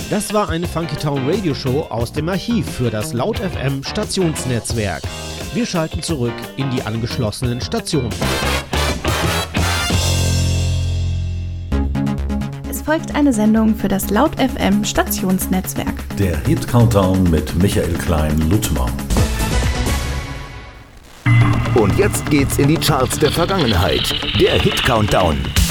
Das war eine Funky Town Radio Show aus dem Archiv für das Laut FM Stationsnetzwerk. Wir schalten zurück in die angeschlossenen Stationen. Es folgt eine Sendung für das Laut FM Stationsnetzwerk. Der Hit Countdown mit Michael Klein-Luttmer. Und jetzt geht's in die Charts der Vergangenheit. Der Hit Countdown.